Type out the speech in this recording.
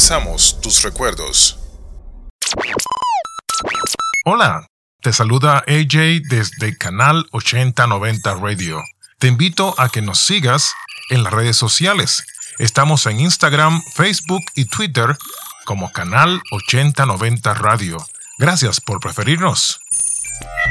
Abrazamos tus recuerdos. Hola, te saluda AJ desde Canal 8090 Radio. Te invito a que nos sigas en las redes sociales. Estamos en Instagram, Facebook y Twitter como Canal 8090 Radio. Gracias por preferirnos.